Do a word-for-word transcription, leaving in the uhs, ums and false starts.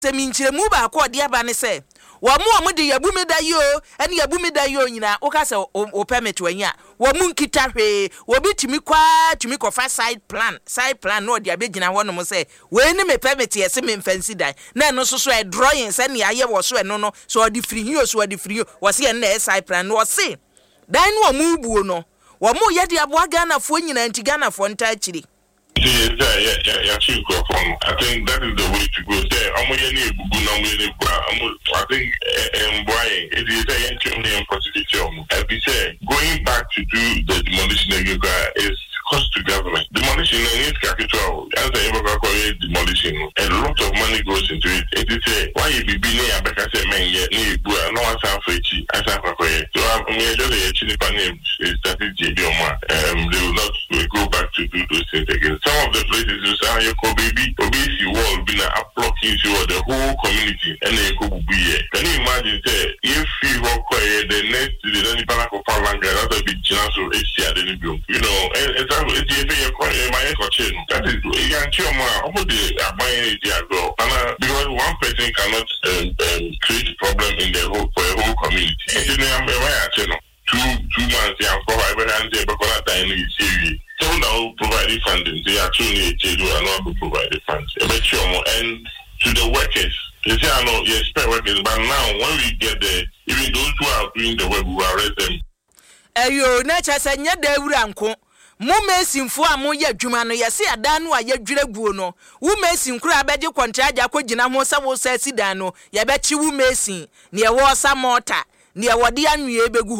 Se minchiremu ba ko de aba ne se wo mu omu de yabumi da yo ene yabumi da yo nyina wo ka se o permit wanya wo mu nkita hwe wo bitimi kwa tumi ko fa side plan side plan no de abegina ho no mo se we ni me permit ye se me fancy dan na no so so e drawing se ne aye wo so e no no so de free here so de free wo se na side plan no se dan no mu buo no wo mu ye de aboa Ghana fo nyina nti Ghana fo nta akiri. Yeah, yeah, yeah, yeah, I think that is the way to go. I think um, why it is a young prostitution. As we say, going back to do the demolition is cost to government. Demolition is capital. As I ever call it demolition, a lot of money goes into it. It is a why you be being a back as a man yet no one sound fetchy as I say. So I'm just a chili panel is that is um they will not go back to do those things again. Some of the places you say you could baby obviously wall been a blocking to the whole community and they could be here. Can you imagine say if you walk away the next to the any banana for longer that's a big chance of H C R you know and it's a my question that is young children over the buying it go because one person cannot um, um, create a problem in the whole for a whole community. And then I'm aware two two months yeah provide and they because that time is serious. So now provide funding. They actually are not provide funds. Make sure and to the workers. They say I know you expect workers, but now when we get there, even those who are doing the work, we will arrest them. Ayo na cha se nya da wura nko mo mesinfo a mo ya dwuma no yesi adan no a ya dwere guo no wo mesin kura abeje contract akogina ho sa wo sa sidan no ya be chi wo mesin ne ye wo sa mortar ne ye wo de anwie begu